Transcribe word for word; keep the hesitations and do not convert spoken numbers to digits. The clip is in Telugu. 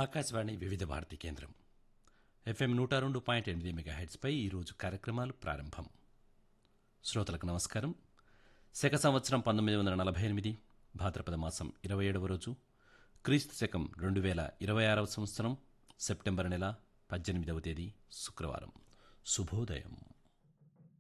ఆకాశవాణి వివిధ భారతి కేంద్రం ఎఫ్ఎం నూట రెండు పాయింట్ ఎనిమిది మెగాహెట్స్పై ఈరోజు కార్యక్రమాలు ప్రారంభం. శ్రోతలకు నమస్కారం. శక సంవత్సరం పంతొమ్మిది వందల నలభై ఎనిమిది భాద్రపద మాసం ఇరవై ఏడవ రోజు, క్రీస్తు శకం రెండు వేల ఇరవై ఆరవ సంవత్సరం సెప్టెంబర్ నెల పద్దెనిమిదవ తేదీ శుక్రవారం. శుభోదయం.